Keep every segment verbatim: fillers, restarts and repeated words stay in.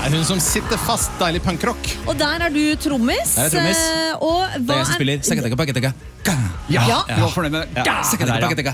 er hun som sitter fast, deilig punkrock. Og der er du trommis. Der er trommis. eh, Og hva Det er jeg som spiller Sekketekka, pakketekka. Ja, Ja. du var fornøyd med det. Ja, Sekketekka, pakketekka.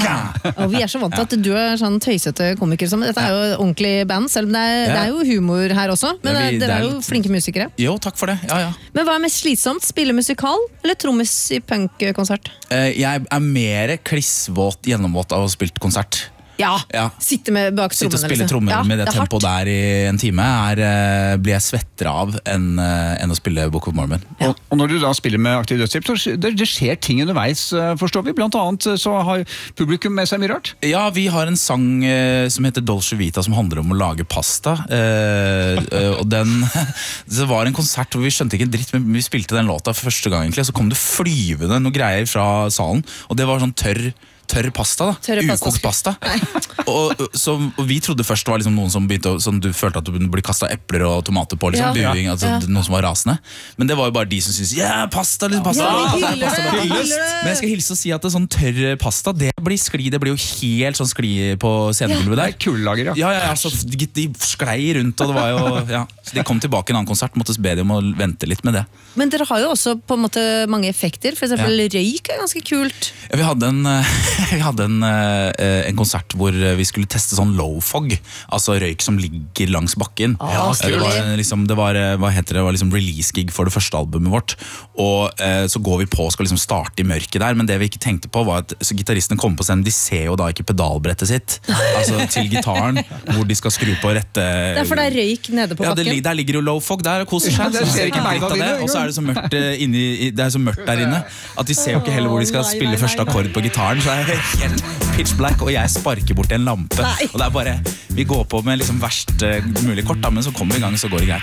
Og vi er så vant til at du er sånn tøysete komiker som dette er jo ordentlig band, selv om det er, Ja. det er jo humor her også. Men Ja, vi- dere det er er jo litt- flinke musikere. Jo, takk for det. Ja, ja. Men hva er mest slitsomt? Spille musikal eller trommis i punkkonsert? Eh, Jeg er mer klissvåt, gjennomvåt av å ha spilt konsert. Ja, Ja. sitte med bak Sitte og trommene. spille liksom. trommer Ja, med det, er hardt. tempoet der i en time er, eh, blir jeg svettere av enn eh, enn å spille Book of Mormon. Og, og når du da spiller med Aktiv Dødshjelp, så skj- det, det skjer ting underveis, eh, forstår vi. Blant annet eh, så har publikum med seg mye rart. Ja, vi har en sang eh, som heter Dolce Vita, som handler om å lage pasta. Eh, eh, og den Det var en konsert hvor vi skjønte ikke en dritt, men vi spilte den låta for første gang, egentlig. Så kom det flyvende noe greier fra salen, og det var sånn tørr Tørr pasta, da. Tørre pasta. Ukokt pasta. og, så, og vi trodde først det var liksom noen som begynte å, sånn, du følte at du ble kastet epler og tomater på, liksom, Ja. buing, altså, Ja. noen som var rasende. Men det var jo bare de som syntes, ja, pasta, liksom, pasta. Ja, vi Ah, hyller pasta, det, pasta. hyller det. Men jeg skal hilse og si at det sånn tørr pasta, det blir skli, det blir jo helt sånn skli på scenegulvet Det der. er kullager, ja. Ja, ja, ja, så de, de sklei rundt, og det var jo, ja. Så de kom tilbake i en annen konsert, måtte be dem å vente litt med det. Men dere har jo også på en måte mange effekter. For eksempel røyk er ganske kult. Ja, vi hadde en, eh, vi hadde en, eh, en konsert hvor vi skulle teste sånn low fog, altså røyk som ligger langs bakken. Ja, det var, stilig. liksom, det var, eh, hva heter det, det var liksom release-gig for det første albumet vårt, og eh, så går vi på og skal liksom starte i mørket der, men det vi ikke tenkte på var at så gitaristene kommer på scenen, de ser jo da ikke pedalbrettet sitt, altså til gitaren, hvor de skal skru på rette... Det er for det er røyk nede på Ja, det, bakken. lig- der ligger jo low fog der og koser seg. Ja, der så ser de ikke dritt beina av det, dine og så er det så mørkt, eh, inni, i- det er så mørkt der inne at de ser jo ikke heller hvor de skal Å, nei, spille nei, første nei, nei. akkord på gitaren. Så er det helt pitch black, og jeg sparker bort en lampe. Nei. Og det er bare, vi går på med liksom verst eh, mulig kort, da, men så kommer vi i gang, så går det greit.